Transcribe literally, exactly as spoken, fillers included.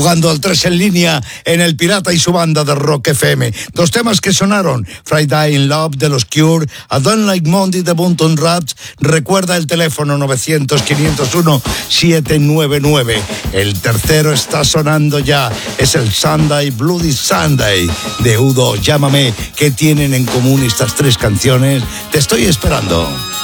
jugando al tres en línea en El Pirata y su banda de Rock F M. Dos temas que sonaron: Friday in Love de los Cure, A Don't Like Monday de Bunton Rats. Recuerda el teléfono novecientos, quinientos uno, setecientos noventa y nueve. El tercero está sonando ya, es el Sunday, Bloody Sunday de Udo. Llámame. ¿Qué tienen en común estas tres canciones? Te estoy esperando.